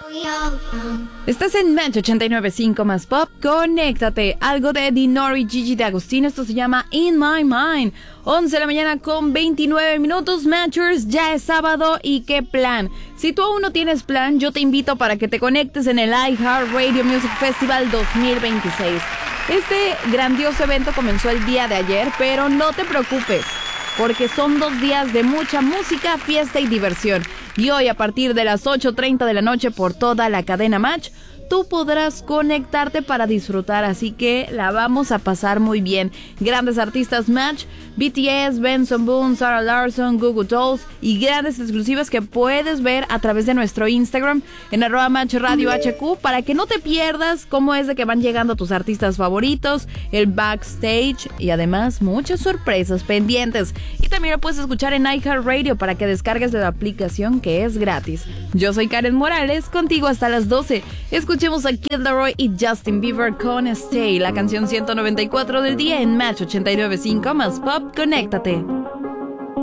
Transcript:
Estás en Match 89.5 más Pop. Conéctate. Algo de Dinoro y Gigi D'Agostino. Esto se llama In My Mind. 11 de la mañana con 29 minutos. Matchers, ya es sábado. ¿Y qué plan? Si tú aún no tienes plan, yo te invito para que te conectes en el iHeartRadio Music Festival 2026. Este grandioso evento comenzó el día de ayer, pero no te preocupes, porque son 2 días de mucha música, fiesta y diversión. Y hoy a partir de las 8:30 de la noche por toda la cadena Match, tú podrás conectarte para disfrutar, así que la vamos a pasar muy bien. Grandes artistas Match, BTS, Benson Boone, Sarah Larson, Goo Goo Dolls y grandes exclusivas que puedes ver a través de nuestro Instagram en @MatchRadioHQ para que no te pierdas cómo es de que van llegando tus artistas favoritos, el backstage y además muchas sorpresas pendientes. Y también lo puedes escuchar en iHeartRadio para que descargues la aplicación que es gratis. Yo soy Karen Morales, contigo hasta las 12. Escuchemos a Kid Laroi y Justin Bieber con Stay, la canción 194 del día en Match 89.5 más Pop. Conéctate.